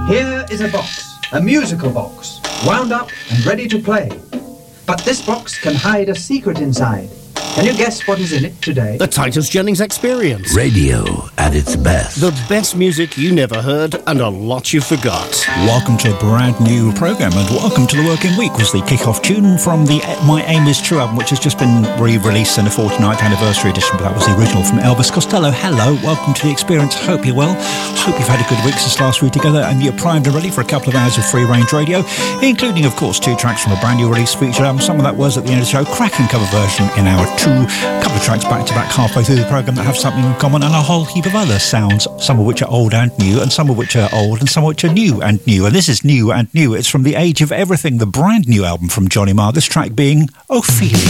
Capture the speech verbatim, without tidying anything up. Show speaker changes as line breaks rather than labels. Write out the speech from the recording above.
Here is a box, a musical box, wound up and ready to play. But this box can hide a secret inside. Can you guess what is in it today?
The Titus Jennings Experience.
Radio at its best.
The best music you never heard and a lot you forgot.
Welcome to a brand new programme and welcome to The Working Week was the kick-off tune from the My Aim Is True album, which has just been re-released in the forty-ninth anniversary edition, but that was the original from Elvis Costello. Hello, welcome to the experience. Hope you're well. Hope you've had a good week since last week together and you're primed and ready for a couple of hours of free-range radio, including, of course, two tracks from a brand new release featured album. Some of that was at the end of the show, cracking cover version in hour two. A couple of tracks back-to-back halfway through the programme that have something in common, and a whole heap of other sounds, some of which are old and new, and some of which are old, and some of which are new and new. And this is new and new. It's from The Age of Everything, the brand new album from Johnny Marr, this track being Ophelia.